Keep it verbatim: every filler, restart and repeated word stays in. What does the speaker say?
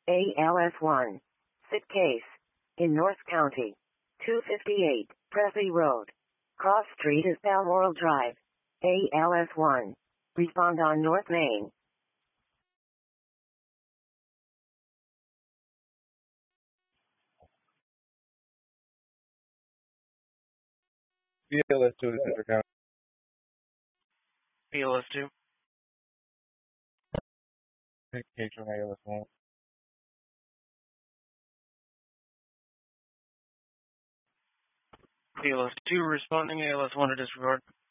A L S one. Sit case. In North County. two fifty-eight, Presley Road. Cross Street is Balmoral Drive. A L S one. Respond on North Main. B L S two to Central County. B L S two. Take case from A L S one. B L S two responding. A L S one to disregard.